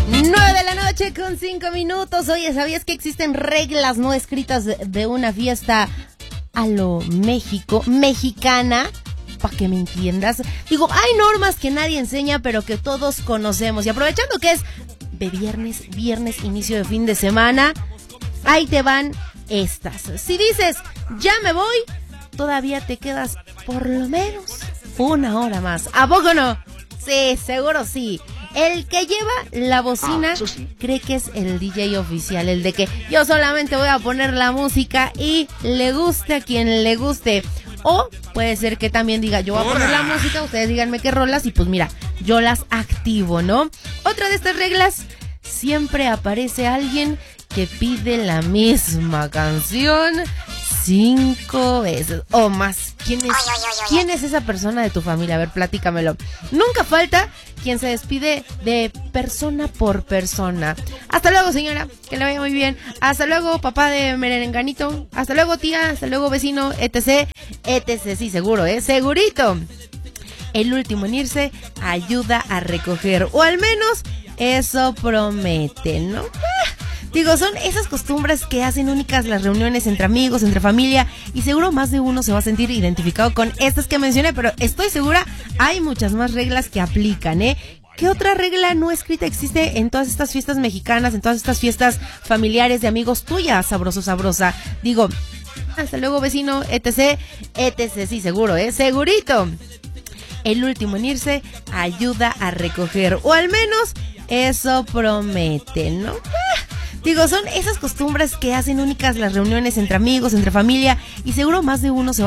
9 de la noche con 5 minutos. Oye, ¿sabías que existen reglas no escritas de una fiesta a lo México, mexicana? Para que me entiendas. Digo, hay normas que nadie enseña, pero que todos conocemos. Y aprovechando que es de viernes, inicio de fin de semana, ahí te van estas. Si dices, ya me voy, todavía te quedas por lo menos 1 hora más. ¿A poco no? Sí, seguro sí. El que lleva la bocina cree que es el DJ oficial, el de que yo solamente voy a poner la música y le guste a quien le guste. O puede ser que también diga, yo voy a poner la música, ustedes díganme qué rolas y pues mira, yo las activo, ¿no? Otra de estas reglas, siempre aparece alguien que pide la misma canción 5 veces o más. ¿Quién es esa persona de tu familia? A ver, platícamelo. Nunca falta quien se despide de persona por persona. Hasta luego, señora, que le vaya muy bien. Hasta luego, papá de merenganito. Hasta luego, tía. Hasta luego, vecino, etc. Sí, seguro, segurito. El último en irse ayuda a recoger, o al menos eso promete, ¿no? Digo, son esas costumbres que hacen únicas las reuniones entre amigos, entre familia, y seguro más de uno se va a sentir identificado con estas que mencioné, pero estoy segura hay muchas más reglas que aplican, ¿eh? ¿Qué otra regla no escrita existe en todas estas fiestas mexicanas, en todas estas fiestas familiares de amigos tuyas, sabroso, sabrosa? Digo, hasta luego, vecino, etc. Sí, seguro, segurito. El último en irse ayuda a recoger, o al menos eso promete, ¿no? Digo, son esas costumbres que hacen únicas las reuniones entre amigos, entre familia, y seguro más de uno se va